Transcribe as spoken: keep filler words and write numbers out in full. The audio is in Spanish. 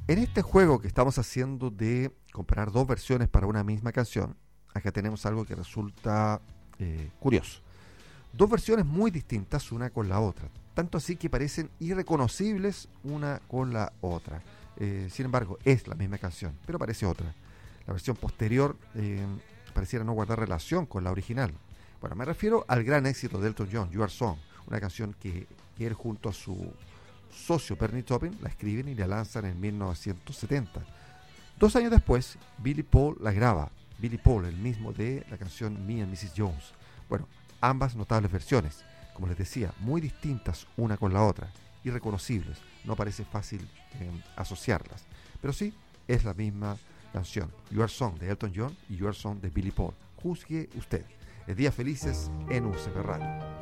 En este juego que estamos haciendo de comparar dos versiones para una misma canción, acá tenemos algo que resulta eh, curioso. Dos versiones muy distintas una con la otra, tanto así que parecen irreconocibles una con la otra. Eh, sin embargo, es la misma canción, pero parece otra. La versión posterior eh, pareciera no guardar relación con la original. Bueno, me refiero al gran éxito de Elton John, Your Song, una canción que, que él junto a su socio Bernie Taupin la escriben y la lanzan en mil novecientos setenta. Dos años después, Billy Paul la graba, Billy Paul, el mismo de la canción Me and missus Jones. Bueno, ambas notables versiones, como les decía, muy distintas una con la otra, irreconocibles, no parece fácil eh, asociarlas, pero sí es la misma canción, Your Song de Elton John y Your Song de Billy Paul. Juzgue usted. Es Días Felices en U C B Radio.